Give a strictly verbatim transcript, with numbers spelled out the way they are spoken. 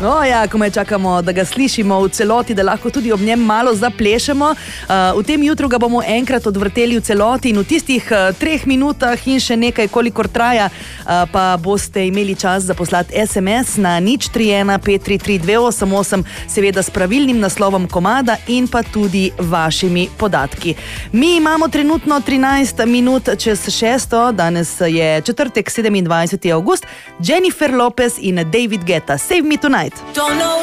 O ja, ko me čakamo, da ga slišimo v celoti, da lahko tudi ob njem malo zaplešemo. Uh, v tem jutru ga bomo enkrat odvrteli v celoti in v tistih uh, treh minutah in še nekaj, kolikor traja, uh, pa boste imeli čas za poslati es em es na nič tri ena pet tri tri dve osem osem, seveda s pravilnim naslovom komada in pa tudi vašimi podatki. Mi imamo trenutno trinajst minut čez šesto, danes je četrtek sedemindvajseti avgust, Jennifer Lopez in David Guetta, Save Me Tonight.